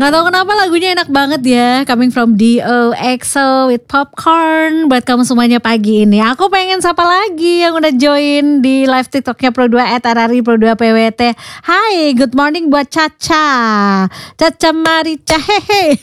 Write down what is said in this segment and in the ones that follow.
Nggak tahu kenapa lagunya enak banget ya. Coming from Dio EXO with Popcorn. Buat kamu semuanya pagi ini. Aku pengen sapa lagi yang udah join di live TikToknya Pro2 @RRI Pro2 PWT. Hai, good morning buat Caca. Caca Marica, hehe.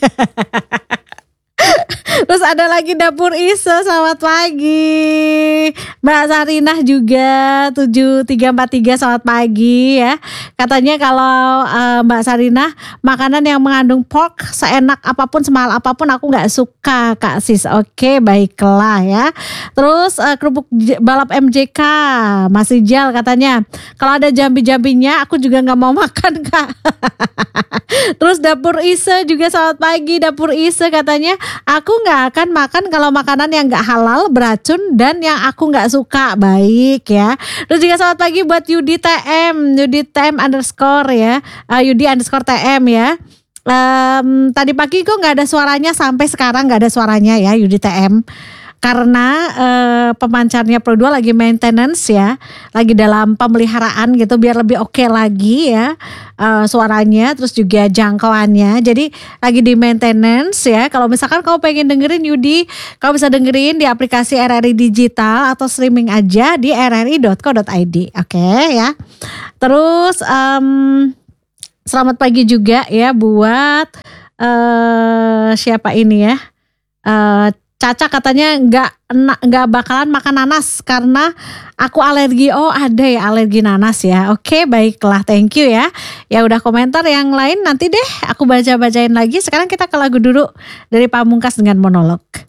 Terus ada lagi Dapur Isa, selamat pagi. Mbak Sarinah juga 7343, selamat pagi ya. Katanya kalau Mbak Sarinah, makanan yang mengandung pork seenak apapun, semahal apapun aku gak suka Kak Sis. Oke, baiklah ya. Terus kerupuk balap MJK masih Jal katanya, kalau ada jambi-jambinya aku juga gak mau makan Kak. Terus Dapur Isa juga selamat pagi. Dapur Isa katanya, aku gak akan makan kalau makanan yang gak halal, beracun, dan yang aku gak suka. Baik ya. Terus juga selamat pagi buat Yudi TM. Yudi TM underscore ya. Yudi underscore TM ya. Tadi pagi kok gak ada suaranya, sampai sekarang gak ada suaranya ya Yudi TM. Karena pemancarnya Pro2 lagi maintenance ya, lagi dalam pemeliharaan gitu biar lebih oke lagi ya suaranya, terus juga jangkauannya. Jadi lagi di maintenance ya. Kalau misalkan kamu pengen dengerin Yudi, kamu bisa dengerin di aplikasi RRI Digital atau streaming aja di rri.co.id. Oke ya. Terus selamat pagi juga ya buat siapa ini ya? Caca katanya nggak bakalan makan nanas karena aku alergi. Oh ada ya alergi nanas ya. Oke baiklah, thank you ya. Ya udah, komentar yang lain nanti deh aku bacain lagi. Sekarang kita ke lagu dulu dari Pamungkas dengan Monolog.